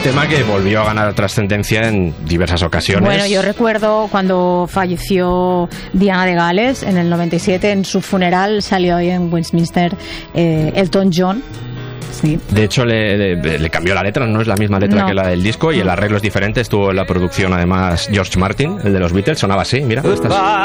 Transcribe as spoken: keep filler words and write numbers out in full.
tema que volvió a ganar trascendencia en diversas ocasiones. Bueno, yo recuerdo cuando falleció Diana de Gales en el noventa y siete, en su funeral salió ahí en Westminster eh, Elton John. Sí. De hecho, le, le, le cambió la letra, no es la misma letra no. que la del disco, y el arreglo es diferente. Estuvo en la producción, además, George Martin, el de los Beatles, sonaba así, mira. Estas...